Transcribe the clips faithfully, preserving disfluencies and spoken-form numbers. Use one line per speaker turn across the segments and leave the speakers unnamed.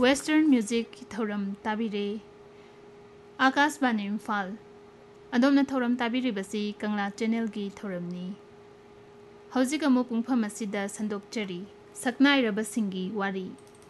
Western music की थौरम ताबिरे आकाशवाणी इम्फाल अदोमना थौरम ताबिरिबसी कंगला channel की थौरमनी हौजिक अमु पुंगफम असिदा संदोकचरी सकनाइरबसिंगी वारी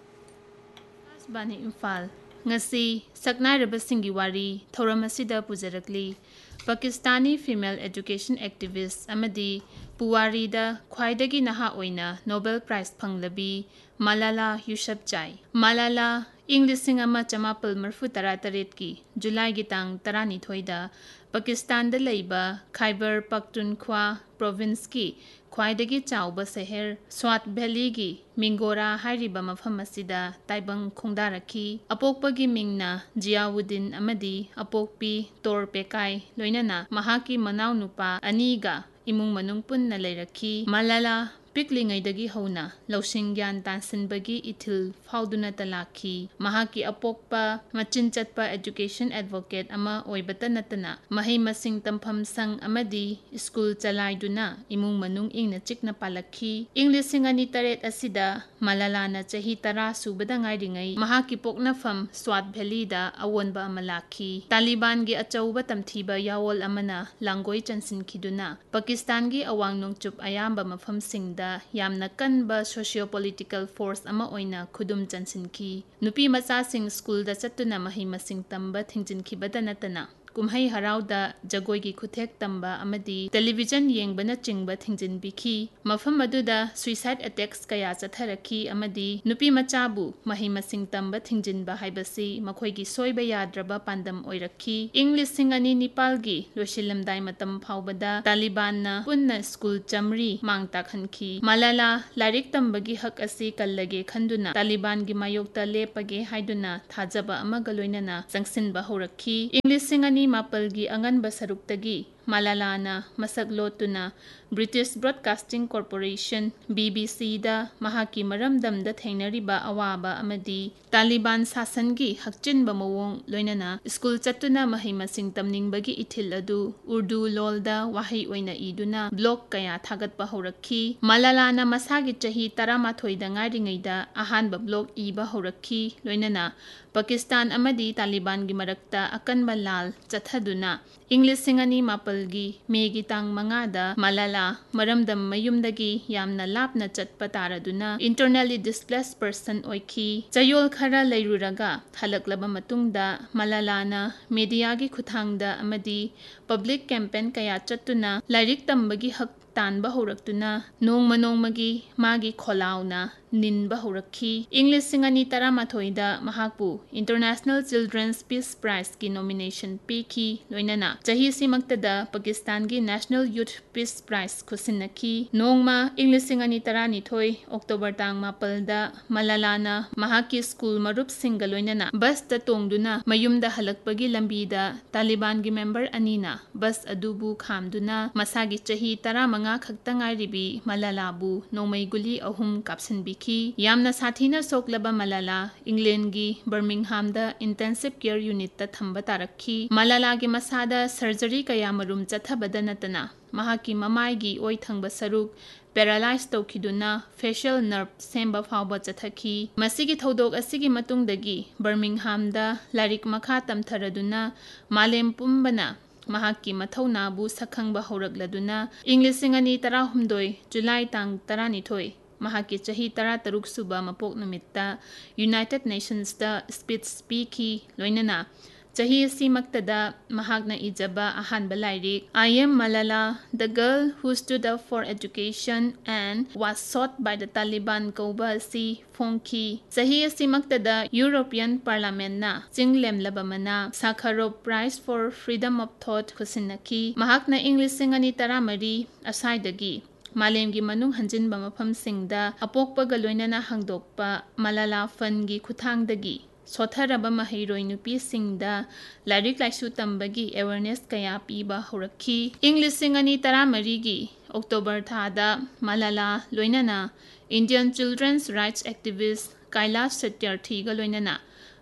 Akashvani Imphal ngasi saknairabasinggi wari thauram asida pujarakli Pakistani female education activist amadi puwari da khwaidagi naha oina Nobel Prize phanglabi Malala Yousafzai Malala English ama chamapal marfu tarataret ki July gi tang tarani thoida Pakistan da leiba Khyber Pakhtunkhwa province ki khwaidagi chawba seher Swat Valley gi Mingora hairiba mafam asida taibang khongdarakhi apokpagi mingna Ziauddin amadi apokpi Torpekai loinana mahaki manau nupa aniga imung manung punna leirakhi Malala piklingaidagi hauna lawsing gyan tansinbagi ithil fauduna talakhi mahaki apokpa machin chatpa education advocate ama oibata natana mahai masing tampham sang amadi school chalaiduna imung manung ingna chikna palakhi english singani taret asida Malala na chahi tara subada ngairingai mahaki pokna fam Swat Valley da awonba amalakhi Taliban gi achauba tamthiba yawol amana langoi chansin khiduna Pakistan gi awang nongchup ayamba mafam singda yamna kanba socio political force ama oina khudum chansinki nupi macha sing school da chatuna mahi masing tamba thingjin khibada natana kumhai harauda jagoi gi khuthek tamba amadi television yengbana chingba thingjin bikhi mafam aduda suicide attacks kaya chatharakhi amadi nupi macha bu mahi masing tamba thingjin ba haibasi makhoi gi soiba yadraba pandam oirakhi english singani nipal gi loishilam dai matam phawbada Taliban na punna school chamri mangta khanki Malala larik tambagi hak asi kallage khanduna Taliban gi mayokta lepage haiduna thajaba amaga loinana jangsin ba horakhi english singani mapal gi angan ba saruktagi Malala na masak lotuna British Broadcasting Corporation B B C da mahaki maramdam da thengnariba awaba amadi Taliban sasan gi hakchin ba mawong loinana school chatuna mahi masing tamningbagi ithil adu Urdu lol da wahi oina iduna blog kaya thagat ba horakhi Malala na masagi chahi taramathoi da ngairingai da ahan ba blog iba horakhi loinana Pakistan amadi Taliban gi marakta akanba lal chathaduna English singani mapal gi megi tang manga da Malala maramdam mayumdagi yamna lapna chatpa taraduna internally displaced person oikhi chayol khara leiruraga halaklaba matungda Malala na media gi khuthangda amadi public campaign kaya chatuna lairik tambagi hak tanba horaktuna nongma nongmagi magi kholauna ninba horakhi English singani taramathoi da mahakpu International Children's Peace Prize ki nomination pikhi loinana chahi simakta da Pakistan gi National Youth Peace Prize khusinakhi nongma English singani tarani thoi October tang mapal da Malala na mahaki school marup singa loinana bus ta tongduna mayumda halakpagi lambi da Taliban gi member anina bus adubu khamduna masagi chahi tara manga khaktangai ribi Malala bu nomai guli ahum kapsinbi ki yamna sathina soklaba Malala England gi Birmingham da intensive care unit ta thamba tarakhi Malala gi masada surgery kaya marum chathabada natana mahaki mamai gi oi thangba saruk paralyzed tawkhiduna facial nerve semba phawba chathaki masigi thodok asigi matungdagi Birmingham da larik makha tamtharaduna malem pumbana mahaki mathawna bu sakhangba horakladuna English singani tarahumdoi July tang tarani thoi mahaki chahi tara taruk suba mapok numitta United Nations da speech speaki loinana chahi simaktada mahakna ijaba ahan balairik I am Malala the girl who stood up for education and was shot by the Taliban kauba si phongki chahi simaktada European Parliament na chinglem labamana Sakharov Prize for Freedom of Thought khusinaki mahakna English singani taramari asaidagi Malemgi manung hanjinba mafamsingda apokpaga loinana hangdokpa Malala Fund gi khuthangdagi sotharaba mahairoi nupi singda larik laisu tambagi awareness kaya piba horakhi English singani taramari gi October thada Malala loinana Indian children's rights activist Kailash Satyarthi ga loinana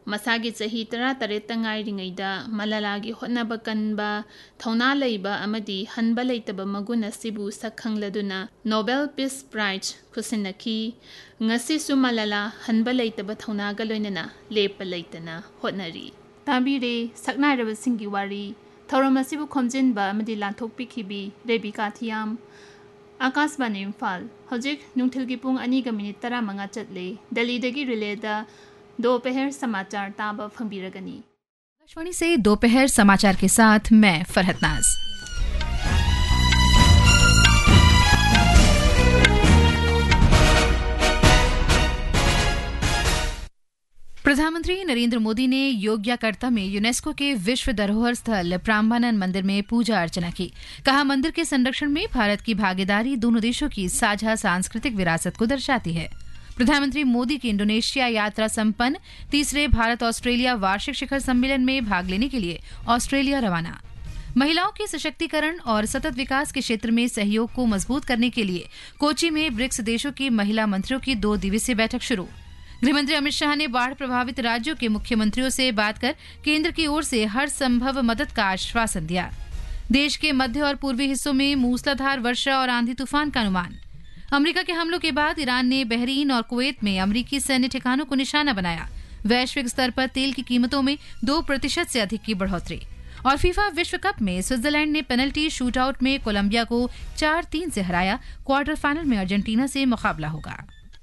मसागी चही तरा Taret तंगाइरिंगैदा मलालागी होटनाबा कनबा थौना लैबा अमदी हनबा लैतबा मगुन असिबु सखंगलदुना Nobel peace prize खुसिनखी ngasisu malala hanba leitaba thaunaga loinana lepa leitana hotnari tabire saknairaba singi wari thauramasibu khomjinba amadi lanthokpi khibi rebika thiam akasbani imphal hojik nungthilgi pung ani ga minute thirty-five chatle delhi dagi relay da दोपहर समाचार ताबा फंबीरगनी।
आकाशवाणी से दोपहर समाचार के साथ मैं फरहत नाज। प्रधानमंत्री नरेंद्र मोदी ने योग्याकर्ता में यूनेस्को के विश्व धरोहर स्थल प्राम्बानन मंदिर में पूजा अर्चना की। कहा, मंदिर के संरक्षण में भारत की भागीदारी दोनों देशों की साझा सांस्कृतिक विरासत को दर्शाती है। प्रधानमंत्री मोदी की इंडोनेशिया यात्रा संपन्न, तीसरे भारत ऑस्ट्रेलिया वार्षिक शिखर सम्मेलन में भाग लेने के लिए ऑस्ट्रेलिया रवाना। महिलाओं के सशक्तिकरण और सतत विकास के क्षेत्र में सहयोग को मजबूत करने के लिए कोची में ब्रिक्स देशों की महिला मंत्रियों की दो दिवसीय बैठक शुरू। गृहमंत्री अमित शाह ने बाढ़ प्रभावित राज्यों के मुख्यमंत्रियों से बात कर केंद्र की ओर से हर संभव मदद का आश्वासन दिया। देश के मध्य और पूर्वी हिस्सों में मूसलाधार वर्षा और आंधी तूफान का अनुमान। अमेरिका के हमलों के बाद ईरान ने बहरीन और कुवैत में अमेरिकी सैन्य ठिकानों को निशाना बनाया। वैश्विक स्तर पर तेल की कीमतों में दो प्रतिशत से अधिक की बढ़ोतरी। और फीफा विश्व कप में स्विट्जरलैंड ने पेनल्टी शूटआउट में कोलंबिया को चार तीन से हराया। क्वार्टर फाइनल में अर्जेंटीना से मुकाबला होगा।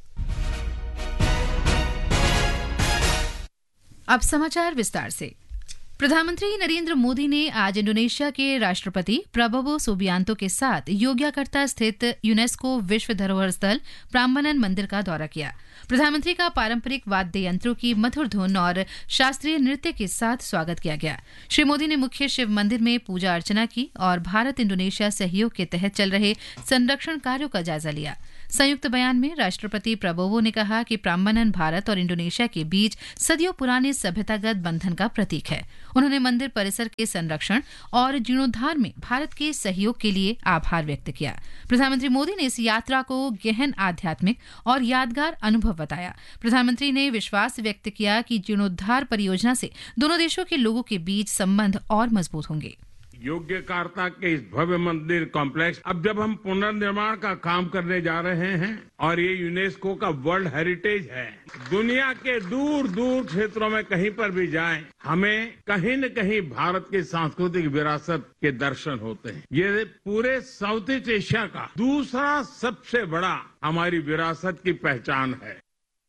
अब समाचार विस्तार से। प्रधानमंत्री नरेंद्र मोदी ने आज इंडोनेशिया के राष्ट्रपति प्रबोवो सुबियांतो के साथ योग्याकर्ता स्थित यूनेस्को विश्व धरोहर स्थल प्राम्बानन मंदिर का दौरा किया। प्रधानमंत्री का पारंपरिक वाद्य यंत्रों की मधुर धुन और शास्त्रीय नृत्य के साथ स्वागत किया गया। श्री मोदी ने मुख्य शिव मंदिर में पूजा अर्चना की और भारत इंडोनेशिया सहयोग के तहत चल रहे संरक्षण कार्यों का जायजा लिया। संयुक्त बयान में राष्ट्रपति प्रबोवो ने कहा कि प्राम्बानन भारत और इंडोनेशिया के बीच सदियों पुराने सभ्यतागत बंधन का प्रतीक है। उन्होंने मंदिर परिसर के संरक्षण और जीर्णोद्धार में भारत के सहयोग के लिए आभार व्यक्त किया। प्रधानमंत्री मोदी ने इस यात्रा को गहन आध्यात्मिक और यादगार अनुभव बताया। प्रधानमंत्री ने विश्वास व्यक्त किया कि जीर्णोद्धार परियोजना से दोनों देशों के लोगों के बीच संबंध और मजबूत होंगे।
योग्यकर्ता के इस भव्य मंदिर कॉम्प्लेक्स अब जब हम पुनर्निर्माण का काम करने जा रहे हैं और ये यूनेस्को का वर्ल्ड हेरिटेज है, दुनिया के दूर दूर क्षेत्रों में कहीं पर भी जाएं, हमें कहीं न कहीं भारत की सांस्कृतिक विरासत के दर्शन होते हैं। ये पूरे साउथ ईस्ट एशिया का दूसरा सबसे बड़ा हमारी विरासत की पहचान है।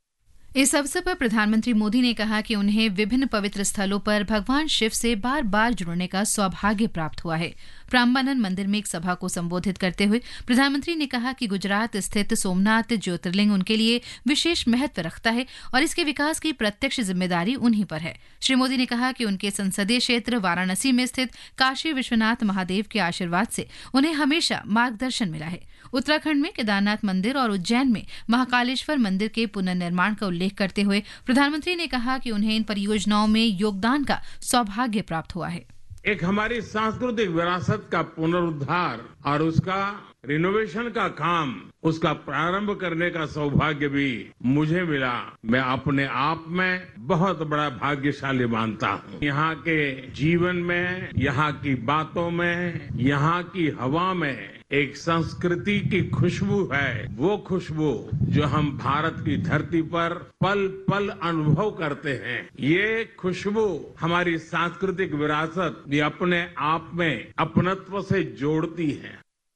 इस अवसर पर प्रधानमंत्री मोदी ने कहा कि उन्हें विभिन्न पवित्र स्थलों पर भगवान शिव से बार बार जुड़ने का सौभाग्य प्राप्त हुआ है। प्राम्बानन मंदिर में एक सभा को संबोधित करते हुए प्रधानमंत्री ने कहा कि गुजरात स्थित सोमनाथ ज्योतिर्लिंग उनके लिए विशेष महत्व रखता है और इसके विकास की प्रत्यक्ष जिम्मेदारी उन्हीं पर है। श्री मोदी ने कहा कि उनके संसदीय क्षेत्र वाराणसी में स्थित काशी विश्वनाथ महादेव के आशीर्वाद से उन्हें हमेशा मार्गदर्शन मिला है। उत्तराखंड में केदारनाथ मंदिर और उज्जैन में महाकालेश्वर मंदिर के पुनर्निर्माण का उल्लेख करते हुए प्रधानमंत्री ने कहा कि उन्हें इन परियोजनाओं में योगदान का सौभाग्य प्राप्त हुआ है।
एक हमारी सांस्कृतिक विरासत का पुनरुद्धार और उसका रिनोवेशन का काम, उसका प्रारंभ करने का सौभाग्य भी मुझे मिला। मैं अपने आप में बहुत बड़ा भाग्यशाली मानता हूँ। यहाँ के जीवन में, यहाँ की बातों में, यहाँ की हवा में एक संस्कृति की खुशबू है। वो खुशबू जो हम भारत की धरती पर पल पल अनुभव करते हैं। ये खुशबू हमारी सांस्कृतिक विरासत ये अपने आप में अपनत्व से जोड़ती है।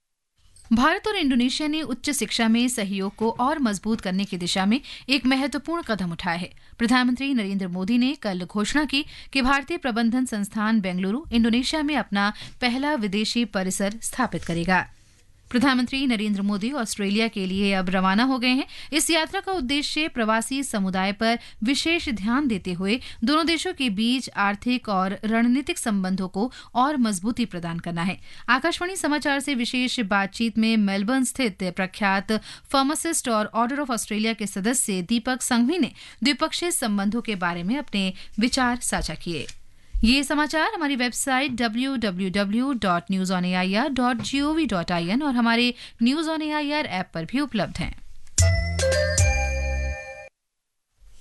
भारत और इंडोनेशिया ने उच्च शिक्षा में सहयोग को और मजबूत करने की दिशा में एक महत्वपूर्ण कदम उठाया है। प्रधानमंत्री नरेंद्र मोदी ने कल घोषणा की कि भारतीय प्रबंधन संस्थान बेंगलुरु इंडोनेशिया में अपना पहला विदेशी परिसर स्थापित करेगा। प्रधानमंत्री नरेंद्र मोदी ऑस्ट्रेलिया के लिए अब रवाना हो गए हैं। इस यात्रा का उद्देश्य प्रवासी समुदाय पर विशेष ध्यान देते हुए दोनों देशों के बीच आर्थिक और रणनीतिक संबंधों को और मजबूती प्रदान करना है। आकाशवाणी समाचार से विशेष बातचीत में मेलबर्न स्थित प्रख्यात फार्मासिस्ट और ऑर्डर ऑफ ऑस्ट्रेलिया के सदस्य दीपक संघवी ने द्विपक्षीय संबंधों के बारे में अपने विचार साझा किए। ये समाचार हमारी website W W W dot news on A I R dot G O V dot I N और हमारे news on A I R app पर भी उपलब्ध हैं।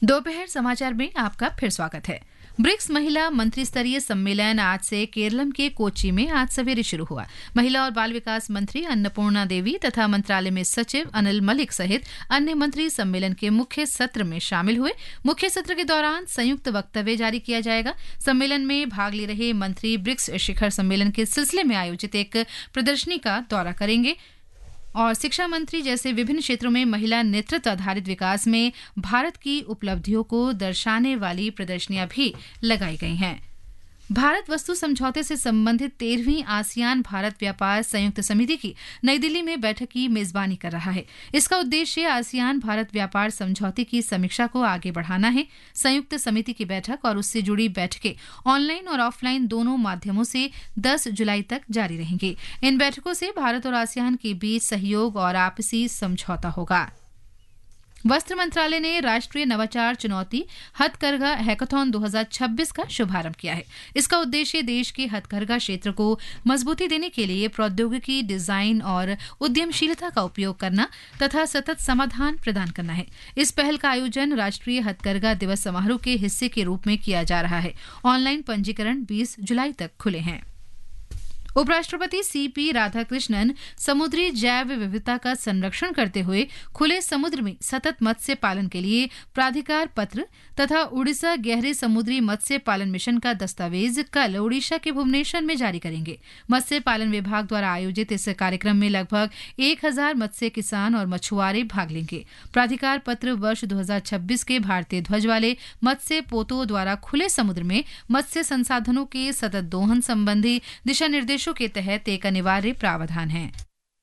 दोपहर समाचार में आपका फिर स्वागत है। ब्रिक्स महिला मंत्री स्तरीय सम्मेलन आज से केरलम के कोच्चि में आज सवेरे शुरू हुआ। महिला और बाल विकास मंत्री अन्नपूर्णा देवी तथा मंत्रालय में सचिव अनिल मलिक सहित अन्य मंत्री सम्मेलन के मुख्य सत्र में शामिल हुए। मुख्य सत्र के दौरान संयुक्त वक्तव्य जारी किया जाएगा। सम्मेलन में भाग ले रहे मंत्री ब्रिक्स शिखर सम्मेलन के सिलसिले में आयोजित एक प्रदर्शनी का दौरा करेंगे और शिक्षा मंत्री जैसे विभिन्न क्षेत्रों में महिला नेतृत्व आधारित विकास में भारत की उपलब्धियों को दर्शाने वाली प्रदर्शनियां भी लगाई गई हैं। भारत वस्तु समझौते से संबंधित तेरहवीं आसियान भारत व्यापार संयुक्त समिति की नई दिल्ली में बैठक की मेजबानी कर रहा है। इसका उद्देश्य आसियान भारत व्यापार समझौते की समीक्षा को आगे बढ़ाना है। संयुक्त समिति की बैठक और उससे जुड़ी बैठकें ऑनलाइन और ऑफलाइन दोनों माध्यमों से दस जुलाई तक जारी रहेंगी। इन बैठकों से भारत और आसियान के बीच सहयोग और आपसी समझौता होगा। वस्त्र मंत्रालय ने राष्ट्रीय नवाचार चुनौती हथकरघा हैकाथॉन दो हज़ार छब्बीस का शुभारंभ किया है। इसका उद्देश्य देश के हथकरघा क्षेत्र को मजबूती देने के लिए प्रौद्योगिकी, डिजाइन और उद्यमशीलता का उपयोग करना तथा सतत समाधान प्रदान करना है। इस पहल का आयोजन राष्ट्रीय हथकरघा दिवस समारोह के हिस्से के रूप में किया जा रहा है। ऑनलाइन पंजीकरण बीस जुलाई तक खुले हैं। उपराष्ट्रपति सीपी राधाकृष्णन समुद्री जैव विविधता का संरक्षण करते हुए खुले समुद्र में सतत मत्स्य पालन के लिए प्राधिकार पत्र तथा उड़ीसा गहरे समुद्री मत्स्य पालन मिशन का दस्तावेज कल ओडिशा के भुवनेश्वर में जारी करेंगे। मत्स्य पालन विभाग द्वारा आयोजित इस कार्यक्रम में लगभग एक हजार मत्स्य किसान और मछुआरे भाग लेंगे। प्राधिकार पत्र वर्ष दो हज़ार छब्बीस के भारतीय ध्वज वाले मत्स्य पोतों द्वारा खुले समुद्र में मत्स्य संसाधनों के सतत दोहन संबंधी दिशा निर्देश के तहत एक अनिवार्य प्रावधान है।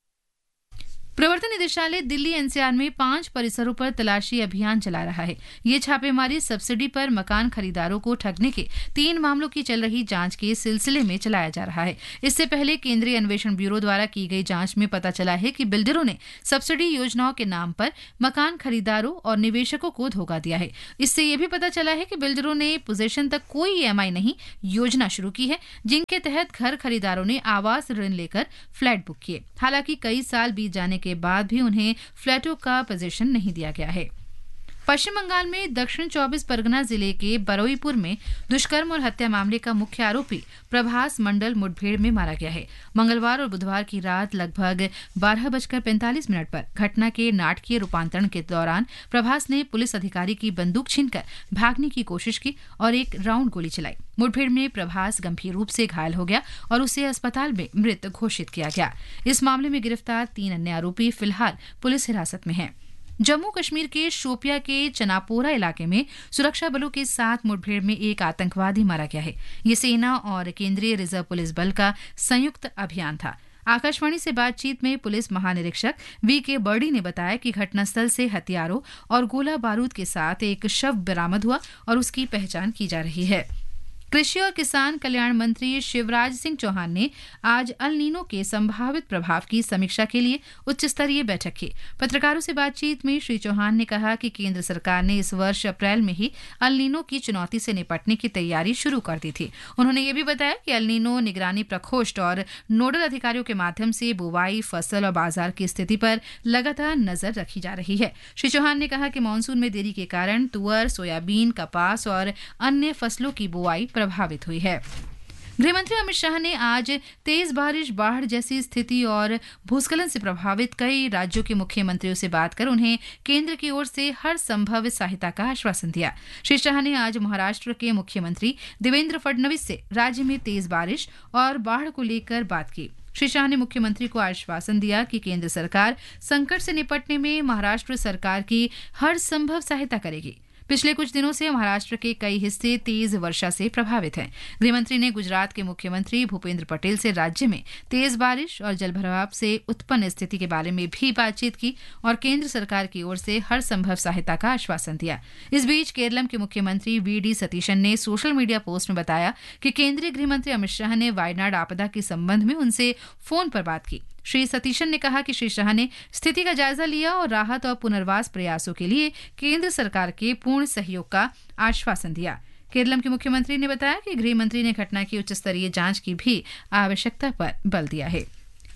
प्रवर्तन निदेशालय दिल्ली एनसीआर में पांच परिसरों पर तलाशी अभियान चला रहा है। ये छापेमारी सब्सिडी पर मकान खरीदारों को ठगने के तीन मामलों की चल रही जांच के सिलसिले में चलाया जा रहा है। इससे पहले केंद्रीय अन्वेषण ब्यूरो द्वारा की गई जांच में पता चला है कि बिल्डरों ने सब्सिडी योजनाओं के नाम पर मकान खरीदारों और निवेशकों को धोखा दिया है। इससे यह भी पता चला है कि बिल्डरों ने पोजेशन तक कोई ईएमआई नहीं योजना शुरू की है, जिनके तहत घर खरीदारों ने आवास ऋण लेकर फ्लैट बुक किए। हालांकि कई साल बीत जाने के बाद भी उन्हें फ्लैटों का पोजीशन नहीं दिया गया है। पश्चिम बंगाल में दक्षिण चौबीस परगना जिले के बरोईपुर में दुष्कर्म और हत्या मामले का मुख्य आरोपी प्रभास मंडल मुठभेड़ में मारा गया है। मंगलवार और बुधवार की रात लगभग बारह बजकर पैंतालीस मिनट पर घटना के नाटकीय रूपांतरण के दौरान प्रभास ने पुलिस अधिकारी की बंदूक छीनकर भागने की कोशिश की और एक राउंड गोली चलाई। मुठभेड़ में प्रभास गंभीर रूप से घायल हो गया और उसे अस्पताल में मृत घोषित किया गया। इस मामले में गिरफ्तार तीन अन्य आरोपी फिलहाल पुलिस हिरासत में हैं। जम्मू कश्मीर के शोपिया के चनापोरा इलाके में सुरक्षा बलों के साथ मुठभेड़ में एक आतंकवादी मारा गया है। ये सेना और केंद्रीय रिजर्व पुलिस बल का संयुक्त अभियान था। आकाशवाणी से बातचीत में पुलिस महानिरीक्षक वी के बर्डी ने बताया कि घटनास्थल से हथियारों और गोला बारूद के साथ एक शव बरामद हुआ और उसकी पहचान की जा रही है। कृषि और किसान कल्याण मंत्री शिवराज सिंह चौहान ने आज अल नीनो के संभावित प्रभाव की समीक्षा के लिए उच्च स्तरीय बैठक की। पत्रकारों से बातचीत में श्री चौहान ने कहा कि केंद्र सरकार ने इस वर्ष अप्रैल में ही अल नीनो की चुनौती से निपटने की तैयारी शुरू कर दी थी। उन्होंने ये भी बताया कि अल नीनो निगरानी प्रकोष्ठ और नोडल अधिकारियों के माध्यम से बुवाई, फसल और बाजार की स्थिति पर लगातार नजर रखी जा रही है। श्री चौहान ने कहा कि मानसून में देरी के कारण तुअर, सोयाबीन, कपास और अन्य फसलों की बुआई प्रभावित हुई है। गृहमंत्री अमित शाह ने आज तेज बारिश, बाढ़ जैसी स्थिति और भूस्खलन से प्रभावित कई राज्यों के मुख्यमंत्रियों से बात कर उन्हें केंद्र की ओर से हर संभव सहायता का आश्वासन दिया। श्री शाह ने आज महाराष्ट्र के मुख्यमंत्री देवेंद्र फडणवीस से राज्य में तेज बारिश और बाढ़ को लेकर बात की। श्री शाह ने मुख्यमंत्री को आश्वासन दिया कि केंद्र सरकार संकट से निपटने में महाराष्ट्र सरकार की हर संभव सहायता करेगी। पिछले कुछ दिनों से महाराष्ट्र के कई हिस्से तेज वर्षा से प्रभावित हैं। गृहमंत्री ने गुजरात के मुख्यमंत्री भूपेंद्र पटेल से राज्य में तेज बारिश और जलभराव से उत्पन्न स्थिति के बारे में भी बातचीत की और केंद्र सरकार की ओर से हर संभव सहायता का आश्वासन दिया। इस बीच केरलम के मुख्यमंत्री वी डी सतीशन ने सोशल मीडिया पोस्ट में बताया कि केंद्रीय गृहमंत्री अमित शाह ने वायनाड आपदा के संबंध में उनसे फोन पर बात की। श्री सतीशन ने कहा कि श्री शाह ने स्थिति का जायजा लिया और राहत और पुनर्वास प्रयासों के लिए केंद्र सरकार के पूर्ण सहयोग का आश्वासन दिया। केरलम के मुख्यमंत्री ने बताया कि गृह मंत्री ने घटना की उच्च स्तरीय जांच की भी आवश्यकता पर बल दिया है।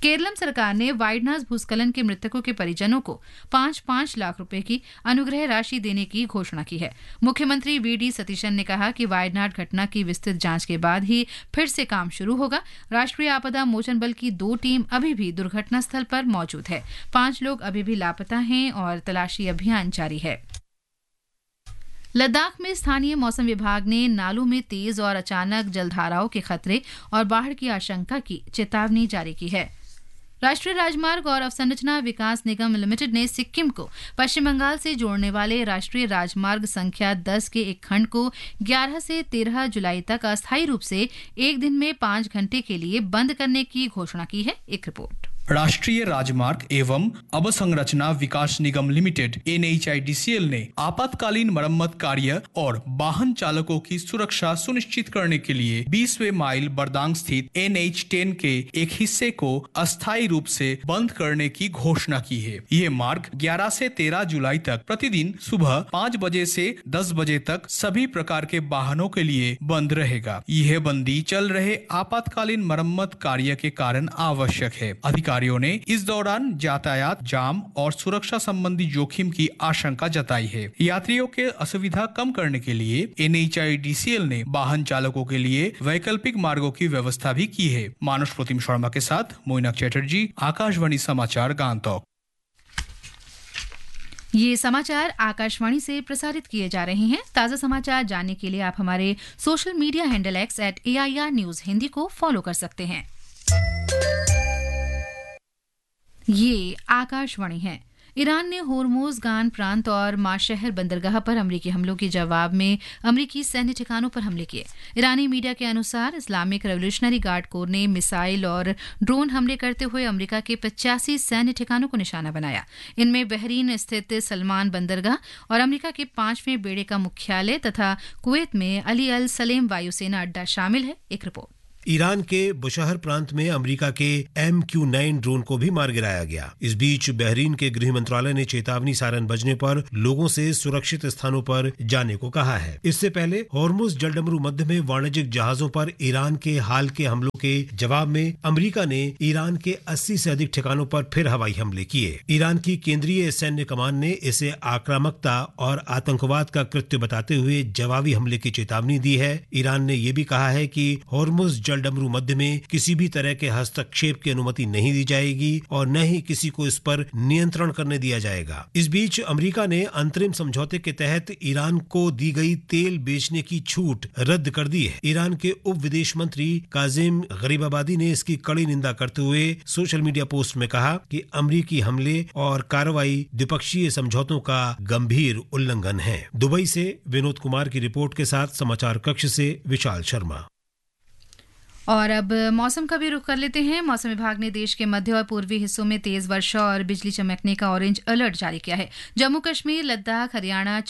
केरलम सरकार ने वायनाड भूस्खलन के मृतकों के परिजनों को पांच पांच लाख रुपए की अनुग्रह राशि देने की घोषणा की है। मुख्यमंत्री वी डी सतीशन ने कहा कि वायनाड घटना की विस्तृत जांच के बाद ही फिर से काम शुरू होगा। राष्ट्रीय आपदा मोचन बल की दो टीम अभी भी दुर्घटना स्थल पर मौजूद है। पांच लोग अभी भी लापता हैं और तलाशी अभियान जारी है। लद्दाख में स्थानीय मौसम विभाग ने नालों में तेज और अचानक जलधाराओं के खतरे और बाढ़ की आशंका की चेतावनी जारी की है। राष्ट्रीय राजमार्ग और अवसंरचना विकास निगम लिमिटेड ने सिक्किम को पश्चिम बंगाल से जोड़ने वाले राष्ट्रीय राजमार्ग संख्या दस के एक खंड को ग्यारह से तेरह जुलाई तक अस्थायी रूप से एक दिन में पांच घंटे के लिए बंद करने की घोषणा की है। एक रिपोर्ट।
राष्ट्रीय राजमार्ग एवं अवसंरचना विकास निगम limited N H I D C L ने आपातकालीन मरम्मत कार्य और वाहन चालकों की सुरक्षा सुनिश्चित करने के लिए बीसवें माइल बरदांग स्थित एन एच टेन के एक हिस्से को अस्थायी रूप से बंद करने की घोषणा की है। ये मार्ग ग्यारह से तेरह जुलाई तक प्रतिदिन सुबह पाँच बजे से दस बजे तक सभी प्रकार के वाहनों के लिए बंद रहेगा। यह बंदी चल रहे आपातकालीन मरम्मत कार्य के कारण आवश्यक है। अधिकारियों ने इस दौरान यातायात जाम और सुरक्षा संबंधी जोखिम की आशंका जताई है। यात्रियों के असुविधा कम करने के लिए N H I D C L ने वाहन चालकों के लिए वैकल्पिक मार्गों की व्यवस्था भी की है। मानुष प्रतिम शर्मा के साथ मोइनक चैटर्जी, आकाशवाणी समाचार गांतोक।
ये समाचार आकाशवाणी से प्रसारित किए जा रहे हैं। ताजा समाचार जानने के लिए आप हमारे social media handle x eight A I R news Hindi को फॉलो कर सकते हैं। ये आकाशवाणी है। ईरान ने होर्मुज गान प्रांत और माशहर बंदरगाह पर अमरीकी हमलों के जवाब में अमरीकी सैन्य ठिकानों पर हमले किए। ईरानी मीडिया के अनुसार इस्लामिक रेवोल्यूशनरी गार्ड कोर ने मिसाइल और ड्रोन हमले करते हुए अमरीका के पचासी सैन्य ठिकानों को निशाना बनाया। इनमें बहरीन स्थित सलमान बंदरगाह और अमरीका के पांचवें बेड़े का मुख्यालय तथा कुवैत में अली अल सलेम वायुसेना अड्डा शामिल है। एक रिपोर्ट।
ईरान के बुशहर प्रांत में अमेरिका के एम क्यू नाइन ड्रोन को भी मार गिराया गया। इस बीच बहरीन के गृह मंत्रालय ने चेतावनी सायरन बजने पर लोगों से सुरक्षित स्थानों पर जाने को कहा है। इससे पहले होर्मुज जलडमरू मध्य में वाणिज्यिक जहाजों पर ईरान के हाल के हमलों के जवाब में अमेरिका ने ईरान के अस्सी से अधिक ठिकानों पर फिर हवाई हमले किए। ईरान की केंद्रीय सैन्य कमान ने इसे आक्रामकता और आतंकवाद का कृत्य बताते हुए जवाबी हमले की चेतावनी दी है। ईरान ने यह भी कहा है कि होर्मुज जलडमरू मध्य में किसी भी तरह के हस्तक्षेप की अनुमति नहीं दी जाएगी और न ही किसी को इस पर नियंत्रण करने दिया जाएगा। इस बीच अमेरिका ने अंतरिम समझौते के तहत ईरान को दी गई तेल बेचने की छूट रद्द कर दी है। ईरान के उप विदेश मंत्री काजिम गरीबाबादी ने इसकी कड़ी निंदा करते हुए सोशल मीडिया पोस्ट में कहा कि अमेरिकी हमले और कार्रवाई द्विपक्षीय समझौतों का गंभीर उल्लंघन है। दुबई से विनोद कुमार की रिपोर्ट के साथ समाचार कक्ष से विशाल शर्मा।
और अब मौसम का भी रुख कर लेते हैं। मौसम विभाग ने देश के मध्य और पूर्वी हिस्सों में तेज वर्षा और बिजली चमकने का ऑरेंज अलर्ट जारी किया है। जम्मू कश्मीर, लद्दाख, हरियाणा,